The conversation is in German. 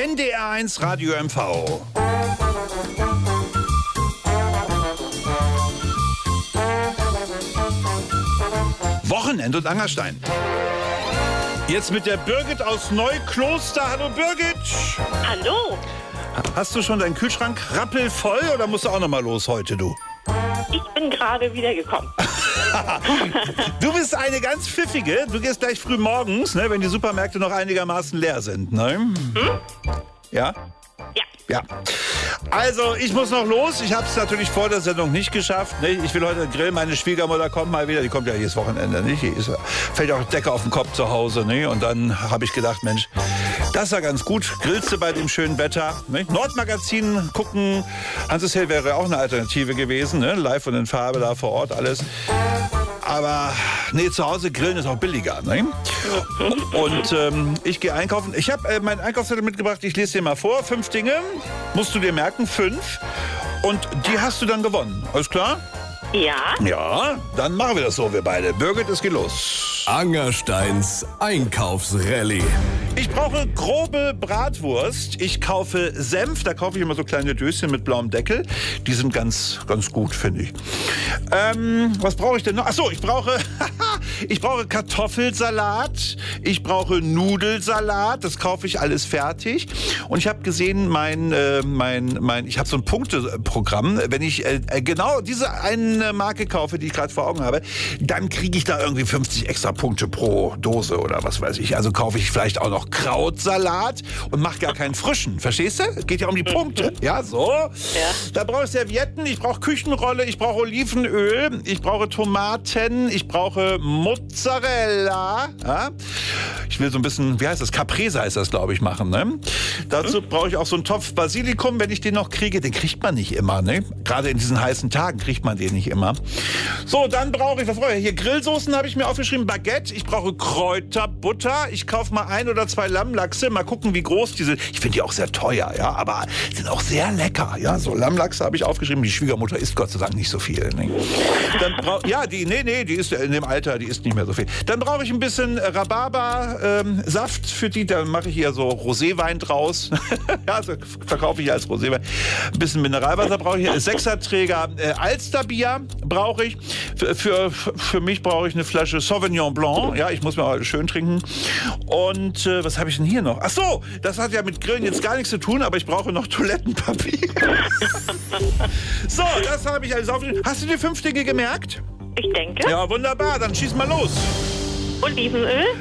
NDR1 Radio MV. Wochenend und Angerstein. Jetzt mit der Birgit aus Neukloster. Hallo Birgit. Hallo. Hast du schon deinen Kühlschrank rappelvoll oder musst du auch noch mal los heute, du? Ich bin gerade wiedergekommen. Du bist eine ganz pfiffige. Du gehst gleich früh morgens, ne, wenn die Supermärkte noch einigermaßen leer sind. Ne? Ja? Ja. Ja. Also, ich muss noch los. Ich habe es natürlich vor der Sendung nicht geschafft. Ne? Ich will heute grillen. Meine Schwiegermutter kommt mal wieder. Die kommt ja jedes Wochenende. Nicht? Fällt auch Decke auf den Kopf zu Hause. Ne? Und dann habe ich gedacht, Mensch, das ist ja ganz gut. Grillst du bei dem schönen Wetter. Ne? Nordmagazin gucken. Hanses Hill wäre auch eine Alternative gewesen. Ne? Live und in Farbe da vor Ort alles. Aber nee, zu Hause grillen ist auch billiger. Ne? Und ich gehe einkaufen. Ich habe meinen Einkaufszettel mitgebracht. Ich lese dir mal vor. 5 Dinge. Musst du dir merken. 5. Und die hast du dann gewonnen. Alles klar? Ja. Ja, dann machen wir das so, wir beide. Birgit, es geht los. Angersteins Einkaufsrallye. Ich brauche grobe Bratwurst. Ich kaufe Senf. Da kaufe ich immer so kleine Döschen mit blauem Deckel. Die sind ganz gut, finde ich. Was brauche ich denn noch? Achso, ich brauche Kartoffelsalat. Ich brauche Nudelsalat. Das kaufe ich alles fertig. Und ich habe gesehen, ich habe so ein Punkteprogramm. Wenn ich genau diese eine Marke kaufe, die ich gerade vor Augen habe, dann kriege ich da irgendwie 50 extra Punkte pro Dose oder was weiß ich. Also kaufe ich vielleicht auch noch Krautsalat und mache gar keinen frischen. Verstehst du? Geht ja um die Punkte. Ja, so. Ja. Da brauche ich Servietten, ich brauche Küchenrolle, ich brauche Olivenöl, ich brauche Tomaten, ich brauche Mozzarella. Ja? Ich will so ein bisschen, wie heißt das? Caprese heißt das, glaube ich, machen. Ne? Dazu brauche ich auch so einen Topf Basilikum, wenn ich den noch kriege. Den kriegt man nicht immer. Ne? Gerade in diesen heißen Tagen kriegt man den nicht immer. So, dann brauche ich, was brauche ich? Hier Grillsoßen habe ich mir aufgeschrieben. Baguette, ich brauche Kräuterbutter. Ich kaufe mal 1 oder 2 Lammlachse. Mal gucken, wie groß die sind. Ich finde die auch sehr teuer, ja, aber sind auch sehr lecker. Ja, so Lammlachse habe ich aufgeschrieben. Die Schwiegermutter isst Gott sei Dank nicht so viel. Ne? Dann die ist in dem Alter, die isst nicht mehr so viel. Dann brauche ich ein bisschen Rhabarber-Saft für die. Da mache ich hier so Roséwein draus. Ja, also verkaufe ich als Roséwein. Ein bisschen Mineralwasser brauche ich hier. 6er-Träger Alsterbier brauche ich. Für mich brauche ich eine Flasche Sauvignon Blanc. Ja, ich muss mal schön trinken. Und was habe ich denn hier noch? Ach so, das hat ja mit Grillen jetzt gar nichts zu tun, aber ich brauche noch Toilettenpapier. So, das habe ich alles aufgeschrieben. Hast du dir 5 Dinge gemerkt? Ich denke. Ja, wunderbar. Dann schieß mal los. Olivenöl.